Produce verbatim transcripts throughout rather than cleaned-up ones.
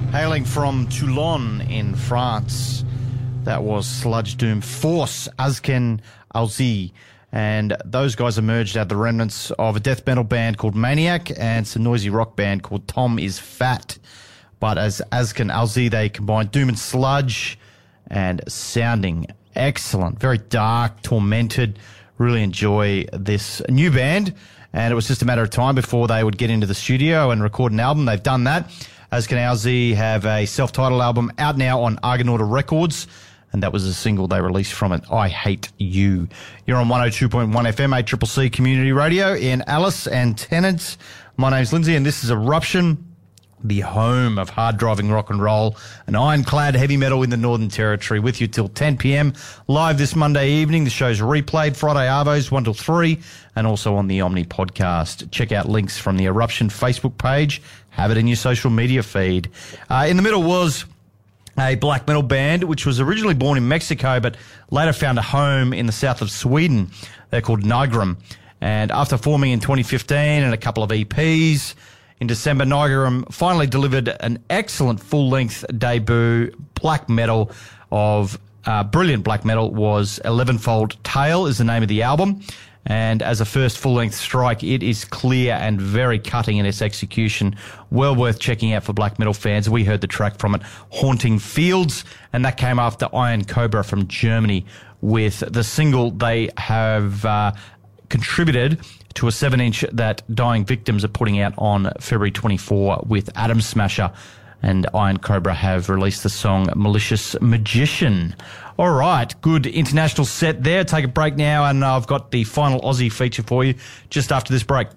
Hailing from Toulon in France, that was Sludge Doom Force, Azken Alzi. And those guys emerged out of the remnants of a death metal band called Maniac and some noisy rock band called Tom Is Fat. But as Azken Alzi, they combined doom and sludge and sounding excellent, very dark, tormented. Really enjoy this new band. And it was just a matter of time before they would get into the studio and record an album. They've done that. Azken Alzi have a self-titled album out now on Argonauta Records, and that was a single they released from it, I Hate You. You're on one oh two point one F M, A C C C Community Radio in Alice and Tennant. My name's Lindsay, and this is Eruption, the home of hard-driving rock and roll and ironclad heavy metal in the Northern Territory, with you till ten p.m. live this Monday evening. The show's replayed Friday arvos one till three, and also on the Omni podcast. Check out links from the Eruption Facebook page. Have it in your social media feed. Uh, in the middle was a black metal band which was originally born in Mexico but later found a home in the south of Sweden. They're called Nygrum. And after forming in twenty fifteen and a couple of E Ps, in December, Nygrum finally delivered an excellent full-length debut. Black metal of uh, brilliant black metal was Elevenfold Tale is the name of the album. And as a first full-length strike, it is clear and very cutting in its execution. Well worth checking out for black metal fans. We heard the track from it, Haunting Fields, and that came after Iron Cobra from Germany with the single they have uh, contributed to a seven-inch that Dying Victims are putting out on February twenty-fourth with Atom Smasher. And Iron Cobra have released the song Malicious Magician. All right, good international set there. Take a break now, and I've got the final Aussie feature for you just after this break.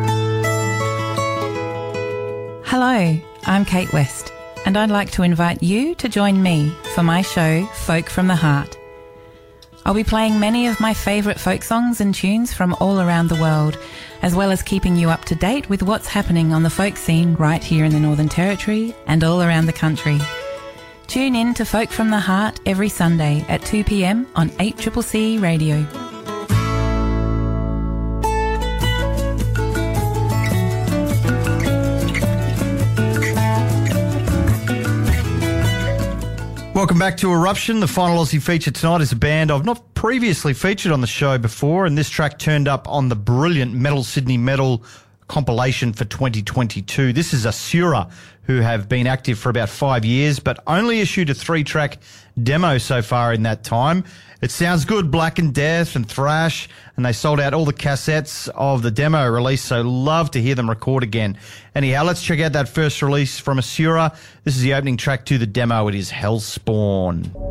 Hello, I'm Kate West, and I'd like to invite you to join me for my show, Folk from the Heart. I'll be playing many of my favourite folk songs and tunes from all around the world, as well as keeping you up to date with what's happening on the folk scene right here in the Northern Territory and all around the country. Tune in to Folk from the Heart every Sunday at two p.m. on eight C C C Radio. Welcome back to Eruption. The final Aussie feature tonight is a band I've not previously featured on the show before, and this track turned up on the brilliant Metal Sydney Metal compilation for twenty twenty-two. This is Asura, who have been active for about five years, but only issued a three-track demo so far in that time. It sounds good, black and death and thrash, and they sold out all the cassettes of the demo release, so love to hear them record again. Anyhow, let's check out that first release from Asura. This is the opening track to the demo. It is Hellspawn.